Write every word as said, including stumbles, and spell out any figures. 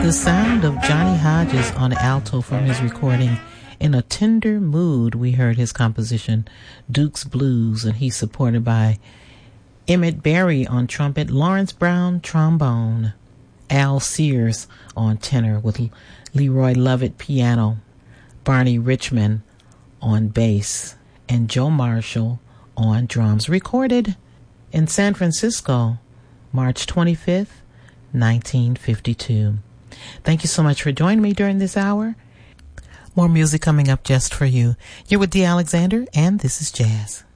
The sound of Johnny Hodges on alto from his recording In a Tender Mood. We heard his composition Duke's Blues, and he's supported by Emmett Berry on trumpet, Lawrence Brown trombone, Al Sears on tenor with Leroy Lovett piano, Barney Richmond on bass, and Joe Marshall on drums. Recorded in San Francisco, March twenty-fifth, nineteen fifty-two. Thank you so much for joining me during this hour. More music coming up just for you. You're with Dee Alexander, and this is Jazz.